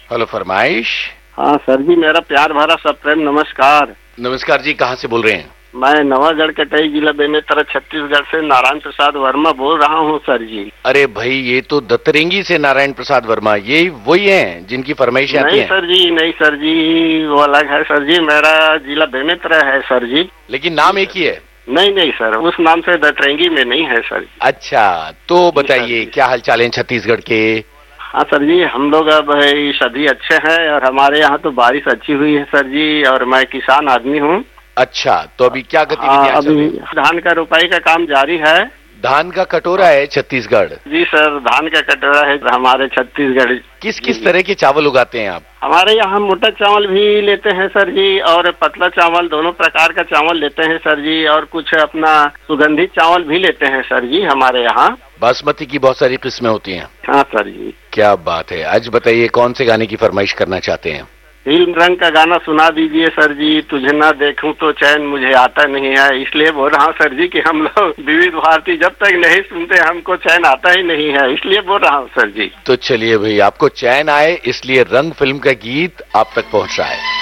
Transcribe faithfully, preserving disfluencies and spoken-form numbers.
Hello, फरमाइश। हाँ sir जी, मेरा प्यार भरा सब प्रेम नमस्कार। नमस्कार जी, कहाँ से बोल रहे हैं? मैं नवागढ़ कटाई जिला बेमेतरा छत्तीसगढ़ से नारायण प्रसाद वर्मा बोल रहा हूँ सर जी। अरे भाई, ये तो दत्तरेंगी से नारायण प्रसाद वर्मा, ये वही हैं जिनकी फरमाइश आती नहीं है? सर जी, नहीं सर जी, वो अलग है सर जी। मेरा जिला बेमेतरा है सर जी। लेकिन नाम एक ही है? नहीं नहीं सर, उस नाम से दत्तरेंगी में नहीं है सर। अच्छा, तो बताइए क्या हाल चाल है छत्तीसगढ़ के? हाँ सर जी, हम लोग अब सभी अच्छे हैं और हमारे यहाँ तो बारिश अच्छी हुई है सर जी, और मैं किसान आदमी हूँ। अच्छा, तो अभी क्या गतिविधियां चल रही हैं? धान का रुपाई का काम जारी है। धान का कटोरा है छत्तीसगढ़? जी सर, धान का कटोरा है हमारे छत्तीसगढ़। किस किस तरह के चावल उगाते हैं आप? हमारे यहाँ मोटा चावल भी लेते हैं सर जी, और पतला चावल, दोनों प्रकार का चावल लेते हैं सर जी, और कुछ अपना सुगंधित चावल भी लेते हैं सर जी हमारे यहाँ। बासमती की बहुत सारी किस्में होती हैं। हाँ सर जी। क्या बात है। आज बताइए कौन से गाने की फरमाइश करना चाहते हैं? फिल्म रंग का गाना सुना दीजिए सर जी। तुझे ना देखूं तो चैन मुझे आता नहीं है, इसलिए बोल रहा हूँ सर जी कि हम लोग विविध भारती जब तक नहीं सुनते हमको चैन आता ही नहीं है, इसलिए बोल रहा हूँ सर जी। तो चलिए भाई, आपको चैन आए इसलिए रंग फिल्म का गीत आप तक पहुंच रहा है।